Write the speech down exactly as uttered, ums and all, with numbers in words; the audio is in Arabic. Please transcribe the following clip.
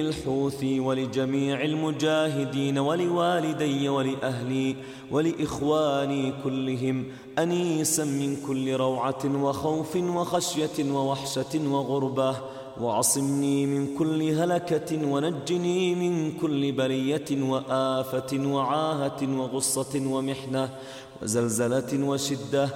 الحوثي ولجميع المجاهدين ولوالدي ولأهلي ولإخواني كلهم أنيسا من كل روعة وخوف وخشية ووحشة وغربة، وعصمني من كل هلكة ونجني من كل بلية وآفة وعاهة وغصة ومحنة وزلزلة وشدة